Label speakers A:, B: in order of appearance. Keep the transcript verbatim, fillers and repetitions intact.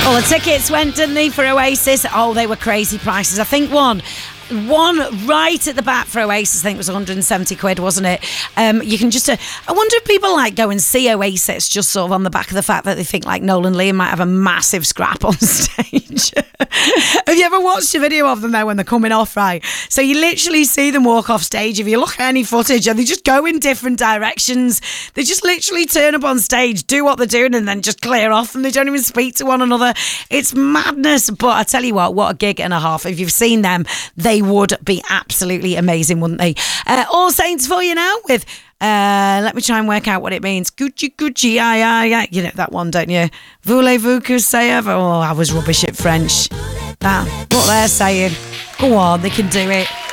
A: Well, the tickets went, didn't they, for Oasis? Oh, they were crazy prices. I think one... One right at the back for Oasis, I think it was one hundred seventy quid, wasn't it? Um, you can just, uh, I wonder if people like go and see Oasis just sort of on the back of the fact that they think like Noel and Liam might have a massive scrap on stage. Have you ever watched a video of them though when they're coming off, right? So you literally see them walk off stage. If you look at any footage, and they just go in different directions. They just literally turn up on stage, do what they're doing, and then just clear off, and they don't even speak to one another. It's madness. But I tell you what, what a gig and a half. If you've seen them, they would be absolutely amazing, wouldn't they? Uh, All Saints for you now with uh, let me try and work out what it means. Gucci Gucci aye aye aye. You know that one, don't you? Voulez-vous que ça va? Oh, I was rubbish at French. That what they're saying. Go on, they can do it.